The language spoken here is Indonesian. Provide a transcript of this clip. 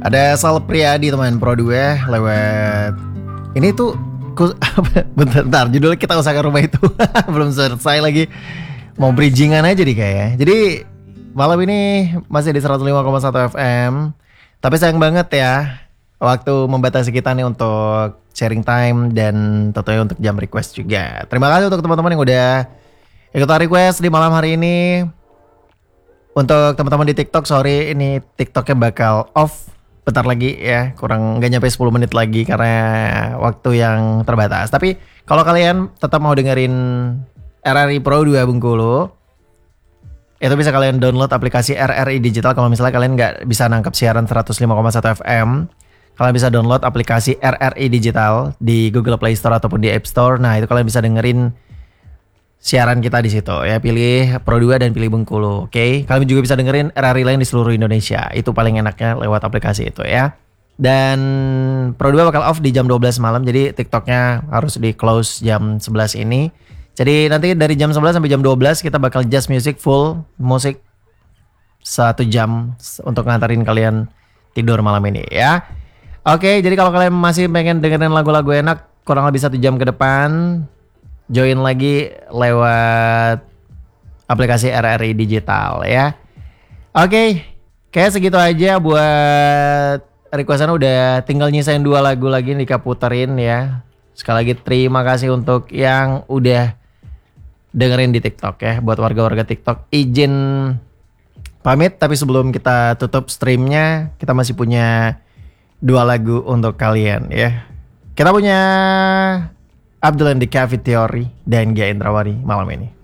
Ada Sal Priadi teman Pro 2 lewat. Ini tuh bentar, judulnya kita usahakan rumah itu. Belum selesai lagi. Mau bridgingan aja nih kayaknya. Jadi malam ini masih di 105,1 FM. Tapi sayang banget ya, waktu membatasi kita nih untuk sharing time dan tentunya untuk jam request juga. Terima kasih untuk teman-teman yang udah ikutan request di malam hari ini. Untuk teman-teman di TikTok, sorry ini TikToknya bakal off bentar lagi ya, kurang nggak nyampe 10 menit lagi karena waktu yang terbatas. Tapi kalau kalian tetap mau dengerin RRI Pro 2 Bengkulu, itu bisa kalian download aplikasi RRI Digital. Kalau misalnya kalian nggak bisa nangkep siaran 105,1 FM, kalian bisa download aplikasi RRI Digital di Google Play Store ataupun di App Store. Nah itu kalian bisa dengerin siaran kita di situ ya, pilih Pro 2 dan pilih Bengkulu. Oke. Kalian juga bisa dengerin RRI lain di seluruh Indonesia. Itu paling enaknya lewat aplikasi itu ya. Dan Pro 2 bakal off di jam 12 malam. Jadi TikToknya harus di close jam 11 ini. Jadi nanti dari jam 11 sampai jam 12 kita bakal just music, full musik 1 jam untuk nganterin kalian tidur malam ini ya. Oke, jadi kalau kalian masih pengen dengerin lagu-lagu enak kurang lebih 1 jam ke depan, join lagi lewat aplikasi RRI Digital ya. Oke, kayak segitu aja buat requestan, udah tinggal nyisain 2 lagu lagi nih puterin ya. Sekali lagi terima kasih untuk yang udah dengerin di TikTok ya. Buat warga-warga TikTok izin pamit, tapi sebelum kita tutup streamnya kita masih punya 2 lagu untuk kalian ya. Kita punya Abdul and the Cafe Theory dan Gia Indrawari malam ini.